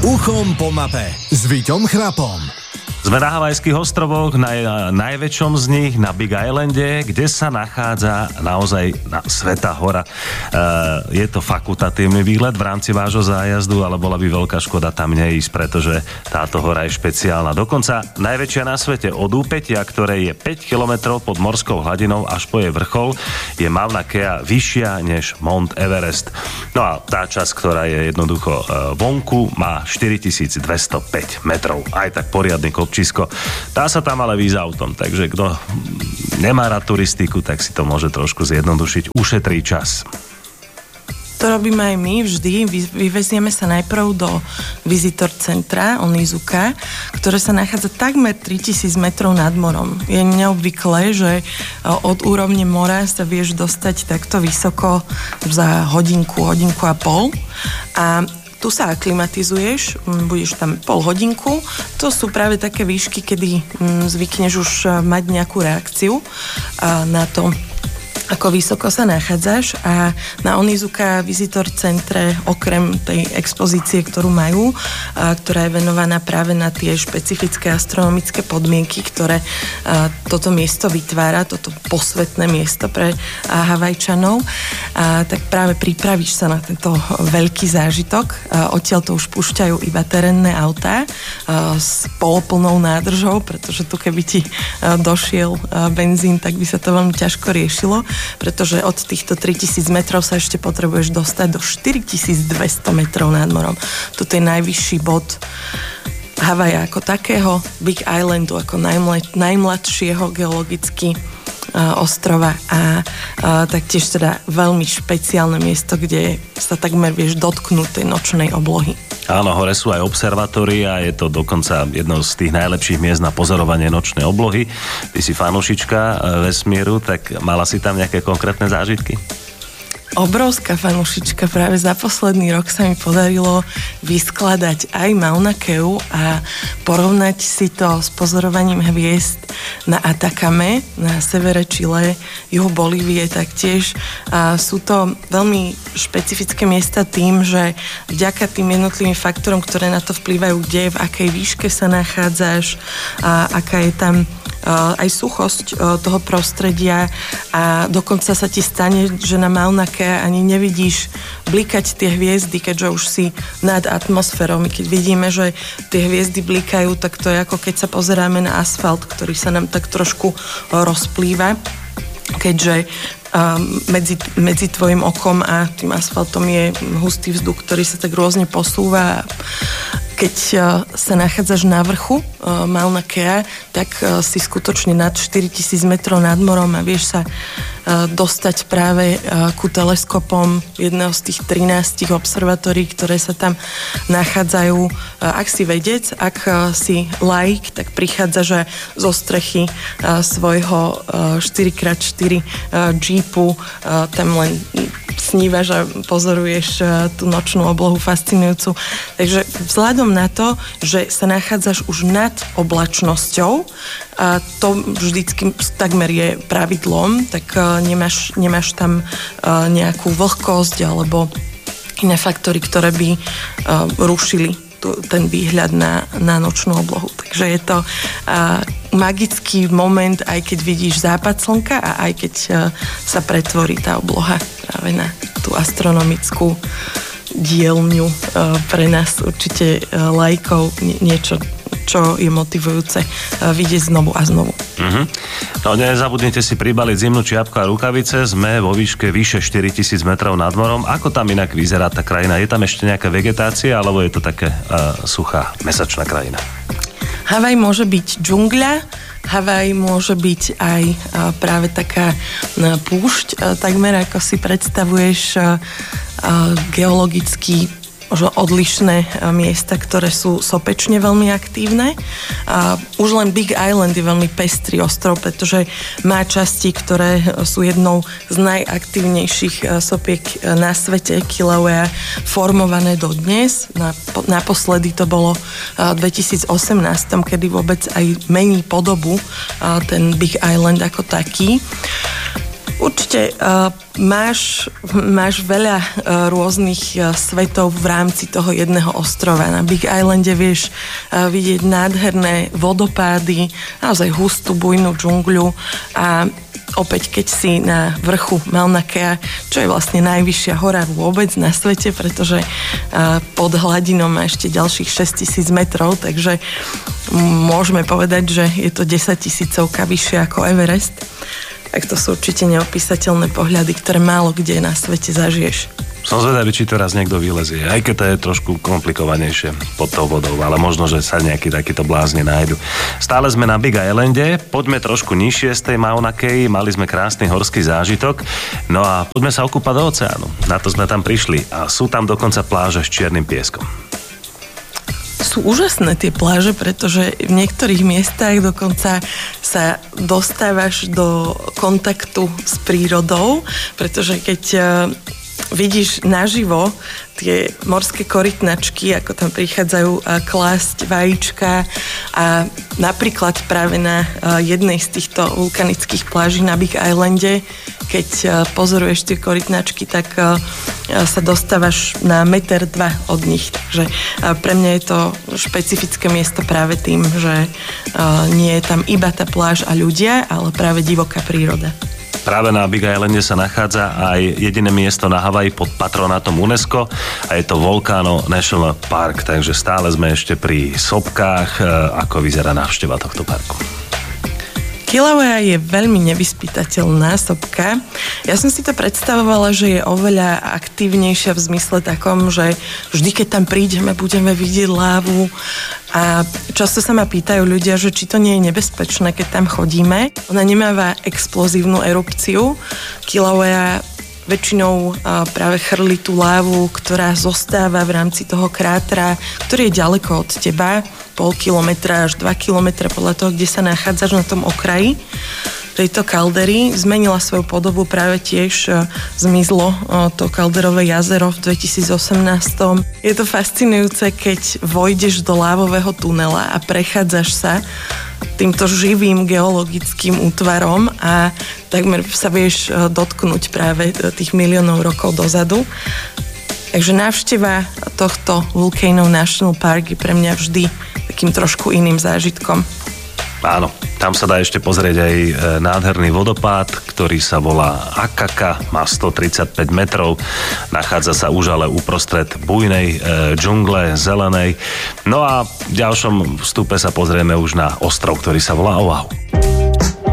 Uchom po mape s Víťom Chrapom. Sme na Havajských ostrovoch, na najväčšom z nich, na Big Islande, kde sa nachádza naozaj Svätá hora. Je to fakultatívny výlet v rámci vášho zájazdu, ale bola by veľká škoda tam neísť, pretože táto hora je špeciálna. Dokonca najväčšia na svete od úpätia, ktoré je 5 km pod morskou hladinou až po jej vrchol, je Mauna Kea vyššia než Mount Everest. No a tá časť, ktorá je jednoducho vonku, má 4205 metrov. Aj tak poriadny kopčisko. Dá sa tam ale výjsť autom, takže kto nemá rád turistiku, tak si to môže trošku zjednodušiť, ušetrí čas. To robíme aj my vždy. Vyvezieme sa najprv do Visitor Centra Onizuka, ktoré sa nachádza takmer 3000 metrov nad morom. Je neobvyklé, že od úrovne mora sa vieš dostať takto vysoko za hodinku a pol. A tu sa aklimatizuješ, budeš tam pol hodinku. To sú práve také výšky, kedy zvykneš už mať nejakú reakciu na to, ako vysoko sa nachádzaš, a na Onizuka Visitor Centre okrem tej expozície, ktorú majú, ktorá je venovaná práve na tie špecifické astronomické podmienky, ktoré toto miesto vytvára, toto posvetné miesto pre Havajčanov, tak práve pripravíš sa na tento veľký zážitok. Odtiaľ to už púšťajú iba terénne autá s poloplnou nádržou, pretože tu keby ti došiel benzín, tak by sa to veľmi ťažko riešilo, pretože od týchto 3000 metrov sa ešte potrebuješ dostať do 4200 metrov nad morom. Toto je najvyšší bod Havaja ako takého, Big Islandu ako najmladšieho geologicky ostrova a taktiež teda veľmi špeciálne miesto, kde sa takmer vieš dotknúť tej nočnej oblohy. Áno, hore sú aj observatória a je to dokonca jedno z tých najlepších miest na pozorovanie nočnej oblohy. Ty si fanúšička vesmíru, tak mala si tam nejaké konkrétne zážitky? Obrovská fanúšička. Práve za posledný rok sa mi podarilo vyskladať aj Mauna Keu a porovnať si to s pozorovaním hviezd na Atacame, na severe Chile, juhu Bolívie taktiež. A sú to veľmi špecifické miesta tým, že vďaka tým jednotlivým faktorom, ktoré na to vplývajú, kde, v akej výške sa nachádzaš a aká je tam aj suchosť toho prostredia, a dokonca sa ti stane, že na Mauna Kea ani nevidíš blikať tie hviezdy, keďže už si nad atmosférou. My keď vidíme, že tie hviezdy blikajú, tak to je ako keď sa pozeráme na asfalt, ktorý sa nám tak trošku rozplýva, keďže medzi tvojim okom a tým asfaltom je hustý vzduch, ktorý sa tak rôzne posúva. Keď sa nachádzaš na vrchu Mauna Kea, tak si skutočne nad 4000 metrov nad morom a vieš sa dostať práve ku teleskopom jedného z tých 13 observatórií, ktoré sa tam nachádzajú. Ak si vedec, ak si laik, tak prichádzaš zo strechy svojho 4x4 Jeepu, tam len snívaš a pozoruješ tú nočnú oblohu fascinujúcu. Takže vzhľadom na to, že sa nachádzaš už nad oblačnosťou, a to vždycky takmer je pravidlom, tak nemáš tam nejakú vlhkosť alebo iné faktory, ktoré by rušili ten výhľad na nočnú oblohu. Takže je to magický moment, aj keď vidíš západ slnka a aj keď sa pretvorí tá obloha práve na tú astronomickú dielňu. Pre nás určite laikov niečo, čo je motivujúce vidieť znovu a znovu. No nezabudnite si pribaliť zimnú čiapku a rukavice. Sme vo výške vyše 4000 metrov nad morom. Ako tam inak vyzerá tá krajina? Je tam ešte nejaká vegetácia, alebo je to také suchá mesačná krajina? Havaj môže byť džungľa, Havaj môže byť aj práve taká púšť, takmer ako si predstavuješ geologicky odlišné miesta, ktoré sú sopečne veľmi aktívne. Už len Big Island je veľmi pestrý ostrov, pretože má časti, ktoré sú jednou z najaktívnejších sopiek na svete, Kilauea, formované dodnes. Naposledy to bolo v 2018, kedy vôbec aj mení podobu ten Big Island ako taký. Určite máš veľa rôznych svetov v rámci toho jedného ostrova. Na Big Islande vieš vidieť nádherné vodopády, naozaj hustú bujnú džungľu a opäť, keď si na vrchu Mauna Kea, čo je vlastne najvyššia hora vôbec na svete, pretože pod hladinou má ešte ďalších 6000 metrov, takže môžeme povedať, že je to 10 000 vyššie ako Everest. Tak to sú určite neopísateľné pohľady, ktoré málo kde na svete zažiješ. Som zvedavý, či to raz niekto vylezie, aj keď to je trošku komplikovanejšie pod tou vodou, ale možno, že sa nejaký takýto blázni nájdu. Stále sme na Big Islande, poďme trošku nižšie z tej Mauna Kea, mali sme krásny horský zážitok, no a poďme sa okúpať do oceánu. Na to sme tam prišli a sú tam dokonca pláže s čiernym pieskom. Sú úžasné tie pláže, pretože v niektorých miestach dokonca sa dostávaš do kontaktu s prírodou, pretože keď vidíš naživo tie morské korytnačky, ako tam prichádzajú klásť vajíčka a napríklad práve na jednej z týchto vulkanických pláží na Big Islande, keď pozoruješ tie korytnačky, tak sa dostávaš na 1,2 metra od nich. Takže pre mňa je to špecifické miesto práve tým, že nie je tam iba tá pláž a ľudia, ale práve divoká príroda. Práve na Big Islande sa nachádza aj jediné miesto na Havaji pod patronátom UNESCO a je to Volcano National Park, takže stále sme ešte pri sopkách, ako vyzerá návšteva tohto parku. Kilauea je veľmi nevyspytateľná sopka. Ja som si to predstavovala, že je oveľa aktívnejšia v zmysle takom, že vždy, keď tam prídeme, budeme vidieť lávu a často sa ma pýtajú ľudia, že či to nie je nebezpečné, keď tam chodíme. Ona nemáva explozívnu erupciu. Kilauea väčšinou práve chrli tú lávu, ktorá zostáva v rámci toho krátra, ktorý je ďaleko od teba, 0,5 kilometra až 2 kilometra podľa toho, kde sa nachádzaš na tom okraji tejto kaldery. Zmenila svoju podobu, práve tiež zmizlo to kalderové jazero v 2018. Je to fascinujúce, keď vojdeš do lávového tunela a prechádzaš sa týmto živým geologickým útvarom a takmer sa vieš dotknúť práve tých miliónov rokov dozadu. Takže návšteva tohto Volcano National Park je pre mňa vždy takým trošku iným zážitkom. Áno, tam sa dá ešte pozrieť aj nádherný vodopád, ktorý sa volá Akaka, má 135 metrov, nachádza sa už ale uprostred bujnej džungle, zelenej. No a v ďalšom vstupe sa pozrieme už na ostrov, ktorý sa volá Oahu.